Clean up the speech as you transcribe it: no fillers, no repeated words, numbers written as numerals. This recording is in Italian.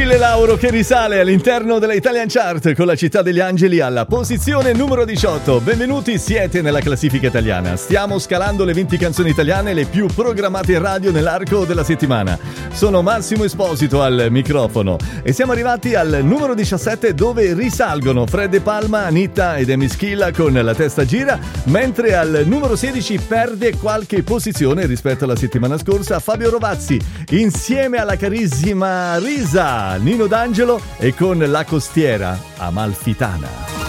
Achille Lauro che risale all'interno della Italian Chart con La città degli angeli alla posizione numero 18. Benvenuti, siete nella classifica italiana. Stiamo scalando le 20 canzoni italiane le più programmate in radio nell'arco della settimana. Sono Massimo Esposito al microfono e siamo arrivati al numero 17 dove risalgono Fred De Palma, Anitta ed Emi Schilla con La testa gira, mentre al numero 16 perde qualche posizione rispetto alla settimana scorsa Fabio Rovazzi insieme alla carissima Risa, Nino D'Angelo e con La costiera Amalfitana.